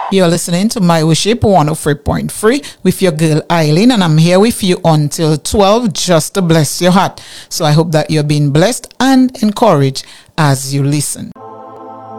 You're listening to My Worship 103.3 with your girl Eileen, and I'm here with you until 12 just to bless your heart. So I hope that you're being blessed and encouraged as you listen.